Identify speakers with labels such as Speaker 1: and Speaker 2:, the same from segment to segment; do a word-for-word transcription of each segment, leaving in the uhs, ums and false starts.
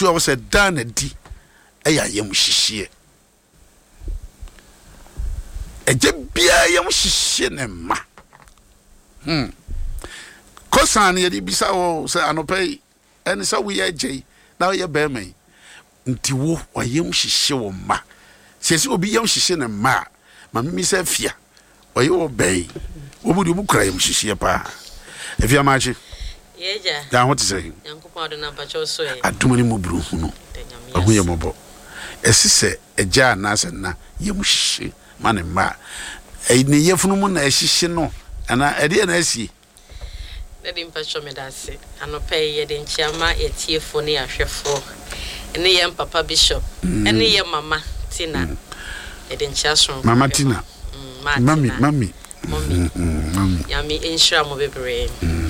Speaker 1: a was said dan a di eya yam hihie eje bia yam hihie ne ma hmm kosan ye di bisa wo say anopai eni sa we ye na ye be me nti wo oyam hihie wo ma sesi obi yam hihie ne ma ma mi se fia oye wo be wo mu di mu kra yam hihie pa efia ma chi
Speaker 2: yeja
Speaker 1: da ho te say
Speaker 2: yankopon do na pacho so e
Speaker 1: adumani mo bru hu no ahu ye mobo esise eja na se na yam hihie ma ne ma e ne yefunu mu na hihie no ana ede na asi
Speaker 2: Daddy Mpacho me that say anope ye den chiama etiefo ne ahwefo ene ye papa bishop ene ye mama Tina e den chiaso
Speaker 1: mama Tina mami mami
Speaker 2: mami
Speaker 1: mami
Speaker 2: yami insure mo bebre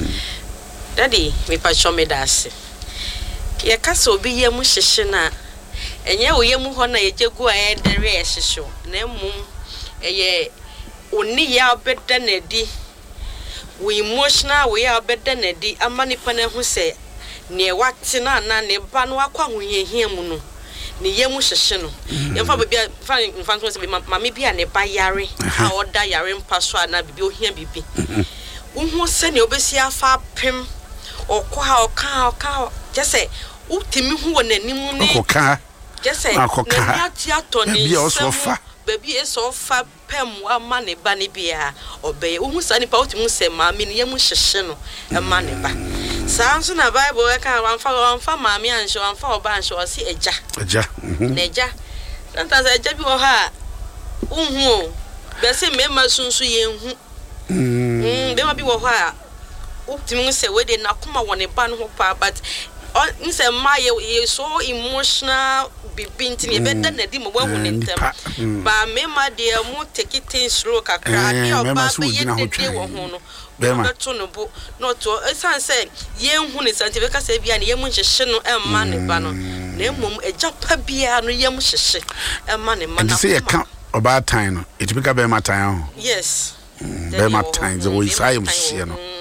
Speaker 2: Daddy me pacho me that say ye kasa obi ye mu hyehye na enye wo ye mu ho na ye jegu a ye dere ye hyehye na mum eye oni ya beda na di we emotional we are better than the amani pane who say near what na na ne ban wa kwa hu ye hia mu no ne yemu hyehye no ye fa bia fa fa so say mama bia ne ba yare ha oda yare mpa so na bibi ohia bibi wo se ne obesi afa pem okwa oka oka je say utimi hu wona nim ne
Speaker 1: oka
Speaker 2: je say ne ati ato ne
Speaker 1: bia osofa
Speaker 2: baby eso fa pem wa ma ne ba ne bia obey wo hu sa ni pa otimu se ma mi ne yemu hyehye no e ma ne ba sa nso na bible e kan wan fa wan fa ma mi anhye wan fa oba anhye o se eja
Speaker 1: eja
Speaker 2: na eja sometimes eja bi wo ha uhu be se me ma sunsu ye hu mm be ma bi wo ha otimu se we de na kuma won ne ba no pa but on se ma ye so emotional bibinti ne beda na di mo wa hu ne ntem ba me ma de mo take it in slow kakra bi oba be ye de wo hu no be to no bo no to esan say ye hu ne sante be ka say bia ne ye mu hyehye no e ma ne ba no na mom eja pa bia no ye mu hyehye e ma ne ma na
Speaker 1: say e ka oba tan no it be ka be ma tan ho
Speaker 2: yes
Speaker 1: be ma tan ze wo isai mu hyehye no